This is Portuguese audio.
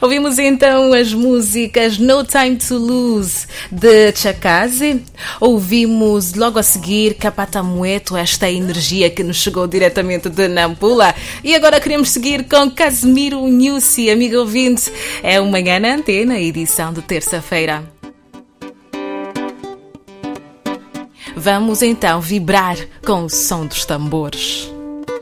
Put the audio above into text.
Ouvimos então as músicas No Time to Lose de Chakazi. Ouvimos logo a seguir Capata Mueto, esta energia que nos chegou diretamente de Nampula. E agora queremos seguir com Casimiro Nussi, amigo ouvinte. É o Manhã na Antena, edição de terça-feira. Vamos então vibrar com o som dos tambores.